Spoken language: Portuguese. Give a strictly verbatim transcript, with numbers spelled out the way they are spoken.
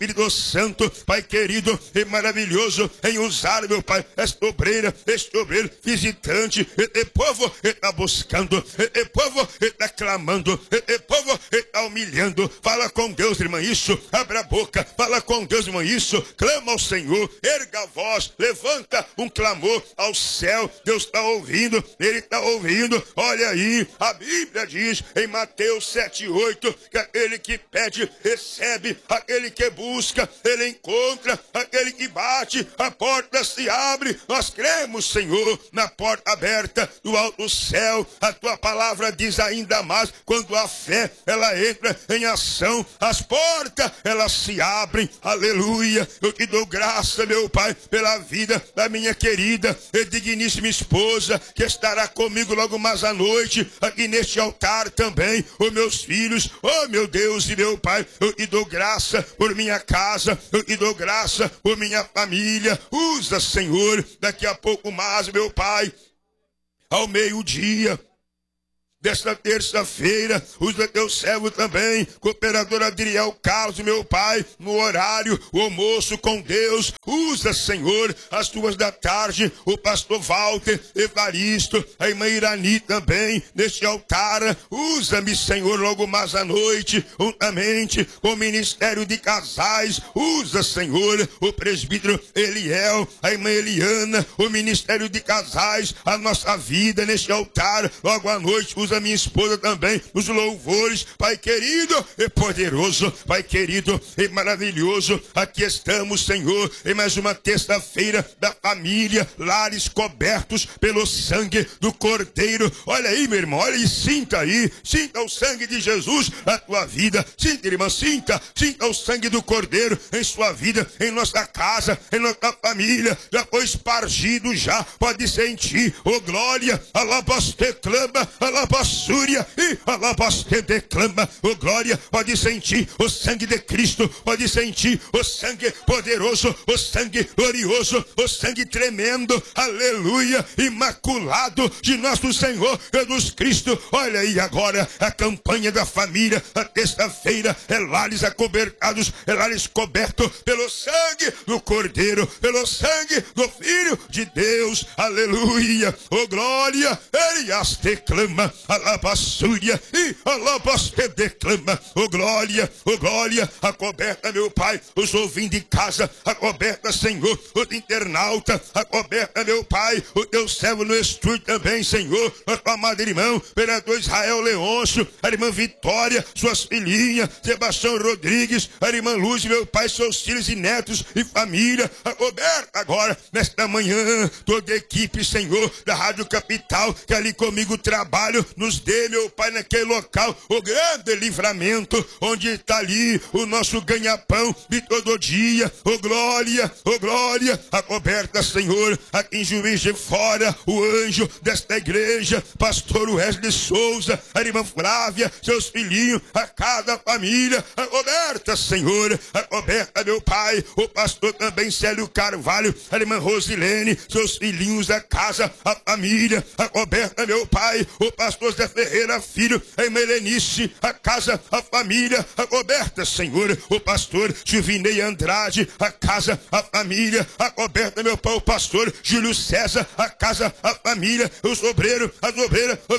Espírito Santo, Pai querido e maravilhoso, em usar, meu Pai, esta obreira, este obreiro visitante, este povo está buscando, este povo está clamando, este povo está humilhando. Fala com Deus, irmã, isso, abre a boca, fala com Deus, irmã, isso, clama ao Senhor, erga a voz, levanta um clamor ao céu. Deus está ouvindo, Ele está ouvindo. Olha aí, a Bíblia diz em Mateus sete, oito, que aquele que pede, recebe, aquele que busca, ele encontra, aquele que bate, a porta se abre. Nós cremos, Senhor, na porta aberta do alto céu. A tua palavra diz ainda mais, quando a fé, ela entra em ação, as portas, elas se abrem. Aleluia. Eu te dou graça, meu Pai, pela vida da minha querida e digníssima esposa, que estará comigo logo mais à noite, aqui neste altar também. Os meus filhos, oh meu Deus e meu Pai, eu te dou graça por minha casa, eu te dou graça por minha família. Usa, Senhor, daqui a pouco mais, meu Pai, ao meio-dia desta terça-feira, usa teu servo também, cooperador Adriel Carlos, meu Pai, no horário, o almoço com Deus. Usa, Senhor, as tuas da tarde, o pastor Walter, Evaristo, a irmã Irani também, neste altar. Usa-me, Senhor, logo mais à noite, juntamente com o ministério de casais. Usa, Senhor, o presbítero Eliel, a irmã Eliana, o ministério de casais, a nossa vida neste altar, logo à noite. Usa a minha esposa também, nos louvores, Pai querido e poderoso, Pai querido e maravilhoso. Aqui estamos, Senhor, em mais uma terça-feira da família, lares cobertos pelo sangue do Cordeiro. Olha aí, meu irmão, olha e sinta aí, sinta o sangue de Jesus na tua vida, sinta, irmã, sinta, sinta o sangue do Cordeiro em sua vida, em nossa casa, em nossa família. Já foi espargido, já pode sentir, oh glória, alabaste clama, alabaste Súria e alabaste declama, oh glória, pode sentir o sangue de Cristo, pode sentir o sangue poderoso, o sangue glorioso, o sangue tremendo, aleluia, imaculado de nosso Senhor Jesus Cristo. Olha aí agora a campanha da família, a terça-feira, é lares acobertados, é lares cobertos pelo sangue do Cordeiro, pelo sangue do Filho de Deus, aleluia, oh glória, ele as declama, alabassúria e alabaste declama, oh glória, oh glória, a coberta, meu Pai, os ouvintes de casa, a coberta, Senhor, o internauta, a coberta, meu Pai, o teu servo no estúdio também, Senhor, a tua amada irmã, vereador Israel Leôncio, a irmã Vitória, suas filhinhas, Sebastião Rodrigues, a irmã Luz, meu Pai, seus filhos e netos e família, a coberta agora, nesta manhã, toda a equipe, Senhor, da Rádio Capital, que ali comigo trabalho, nos dê, meu Pai, naquele local, o grande livramento, onde está ali o nosso ganha-pão de todo dia, oh glória, oh glória, a coberta, Senhor, aqui em Juiz de Fora, o anjo desta igreja, pastor Wesley Souza, a irmã Flávia, seus filhinhos, a cada família, a coberta, Senhor, a coberta, meu Pai, o pastor também Célio Carvalho, a irmã Rosilene, seus filhinhos, a casa, a família, a coberta, meu Pai, o pastor Zé Ferreira Filho, a irmã Helenice, a casa, a família, a coberta, Senhor, o pastor Juvinei Andrade, a casa, a família, a coberta, meu Pai, o pastor Júlio César, a casa, a família, os obreiros, as obreiras, os